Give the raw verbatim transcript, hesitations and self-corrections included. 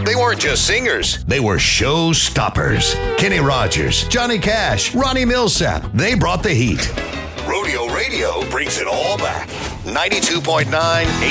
They weren't just singers, they were show stoppers. Kenny Rogers, Johnny Cash, Ronnie Millsap, they brought the heat. Rodeo Radio brings it all back. ninety-two point nine